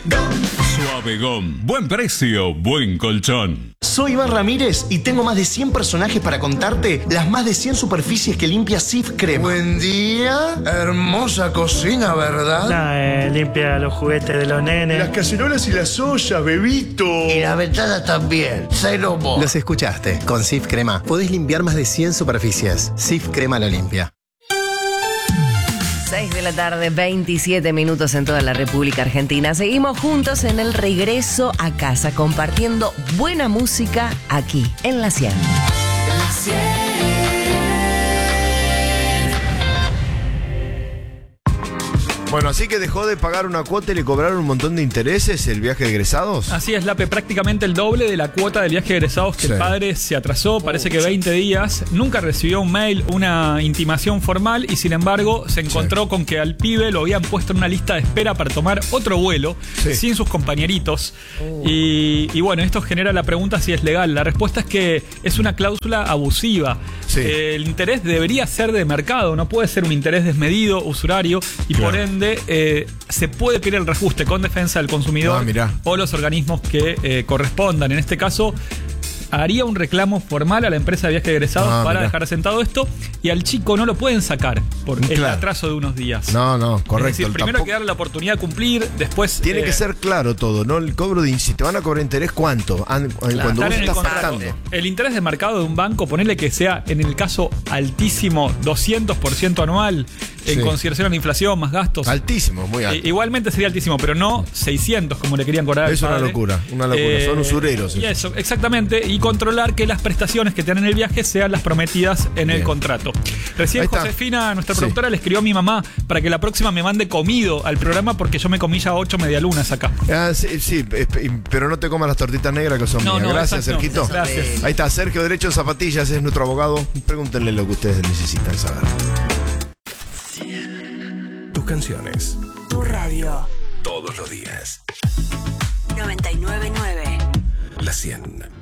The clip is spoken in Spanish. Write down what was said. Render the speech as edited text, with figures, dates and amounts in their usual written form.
Suave Gom. Buen precio, buen colchón. Soy Iván Ramírez y tengo más de 100 personajes para contarte las más de 100 superficies que limpia Cif Crema. Buen día. Hermosa cocina, ¿verdad? Limpia los juguetes de los nenes. Las cacerolas y las ollas, bebito. Y la ventana también. Cero more. Los escuchaste. Con Cif Crema podés limpiar más de 100 superficies. Cif Crema lo limpia. 6 de la tarde, 27 minutos en toda la República Argentina. Seguimos juntos en el regreso a casa, compartiendo buena música aquí, en La 100. La 100. Bueno, así que dejó de pagar una cuota y le cobraron un montón de intereses el viaje de egresados. Así es, Lape, prácticamente el doble de la cuota del viaje de egresados que el padre se atrasó, parece que 20 días, nunca recibió un mail, una intimación formal y sin embargo se encontró con que al pibe lo habían puesto en una lista de espera para tomar otro vuelo sin sus compañeritos. Y bueno, esto genera la pregunta si es legal. La respuesta es que es una cláusula abusiva. El interés debería ser de mercado, no puede ser un interés desmedido, usurario y por ende se puede pedir el reajuste con defensa del consumidor o los organismos que correspondan. En este caso, haría un reclamo formal a la empresa de viaje de egresados para dejar sentado esto y al chico no lo pueden sacar por el atraso de unos días. No, correcto. Es decir, primero hay que darle la oportunidad de cumplir, después... Tiene que ser claro todo, ¿no? El cobro de... Si te van a cobrar interés, ¿cuánto? Cuando vos estás pagando. El interés de mercado de un banco, ponerle que sea, en el caso altísimo, 200% anual, en consideración a la inflación, más gastos. Altísimo, muy alto. Igualmente sería altísimo, pero no 600 como le querían cobrar. Es una locura, son usureros. Y eso, exactamente, y controlar que las prestaciones que te dan en el viaje sean las prometidas en el contrato. Recién Josefina, nuestra productora, le escribió a mi mamá para que la próxima me mande comido al programa porque yo me comí ya 8 medialunas acá. Sí, pero no te comas las tortitas negras que son mías. Gracias, Sergito. Gracias. Ahí está, Sergio Derecho en Zapatillas, es nuestro abogado. Pregúntenle lo que ustedes necesitan saber. Tus canciones. Tu radio. Todos los días. 99.9. La 100.